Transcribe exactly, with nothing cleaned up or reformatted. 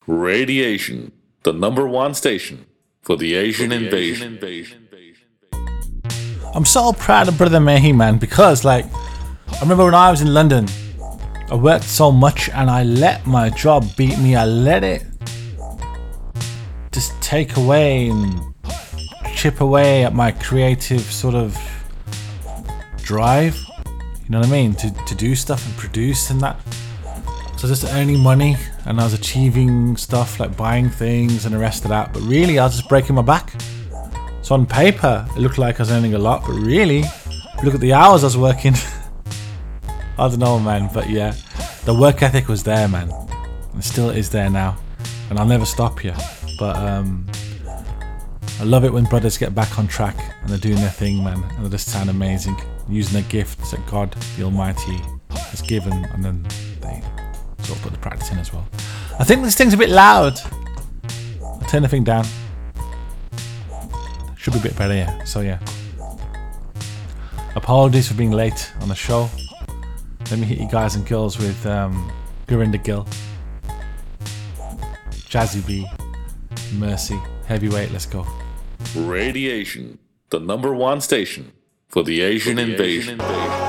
Radiation, the number one station for the Asian invasion. I'm so proud of Brother Mehi, man, because, like, I remember when I was in London, I worked so much and I let my job beat me. I let it just take away and chip away at my creative sort of drive. You know what I mean? To, to do stuff and produce and that. So just earning money, and I was achieving stuff like buying things and the rest of that, but really I was just breaking my back. So on paper it looked like I was earning a lot, but really look at the hours I was working. I don't know, man, but yeah, the work ethic was there, man, and still is there now, and I'll never stop here. But um I love it when brothers get back on track and they're doing their thing, man, and they just sound amazing, using the gifts that God the Almighty has given, and then they sort of put the practice in as well. I think this thing's a bit loud. I'll turn the thing down. Should be a bit better, yeah. So yeah. Apologies for being late on the show. Let me hit you guys and girls with um, Gurinder Gill, Jazzy B, Mercy, Heavyweight. Let's go. Radiation, the number one station for the Asian, for the invasion. Asian invasion.